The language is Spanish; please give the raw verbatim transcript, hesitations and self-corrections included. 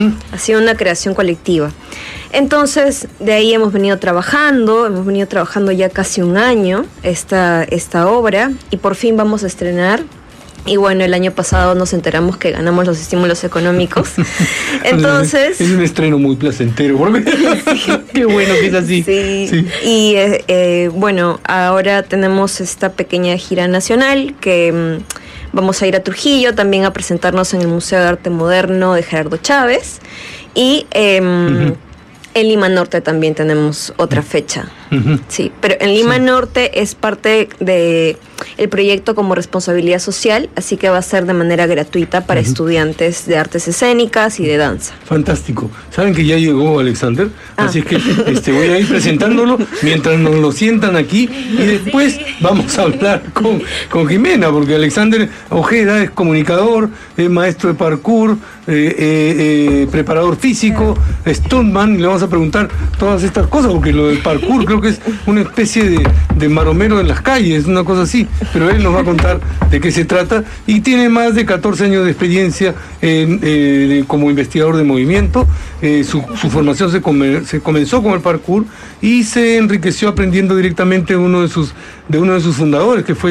Ha sido una creación colectiva. Entonces, de ahí hemos venido trabajando, hemos venido trabajando ya casi un año esta, esta obra, y por fin vamos a estrenar. Y bueno, el año pasado nos enteramos que ganamos los estímulos económicos. Entonces... Es un estreno muy placentero, porque sí. Qué bueno que es así. Sí, sí. Y eh, eh, bueno, ahora tenemos esta pequeña gira nacional que mmm, vamos a ir a Trujillo también a presentarnos en el Museo de Arte Moderno de Gerardo Chávez. Y eh, uh-huh. en Lima Norte también tenemos otra fecha. Uh-huh. Sí, pero en Lima sí. Norte es parte de el proyecto como responsabilidad social, así que va a ser de manera gratuita para uh-huh. estudiantes de artes escénicas y de danza. Fantástico. ¿Saben que ya llegó Alexander? Ah. Así es que este, voy a ir presentándolo mientras nos lo sientan aquí y después sí. vamos a hablar con, con Jimena, porque Alexander Ojeda es comunicador, es maestro de parkour, eh, eh, eh, preparador físico, stuntman, y le vamos a preguntar todas estas cosas, porque lo del parkour creo que es una especie de, de maromero en las calles, una cosa así, pero él nos va a contar de qué se trata y tiene más de catorce años de experiencia en, eh, como investigador de movimiento. Eh, su, su formación se, come, se comenzó con el parkour y se enriqueció aprendiendo directamente uno de sus, de uno de sus fundadores, que fue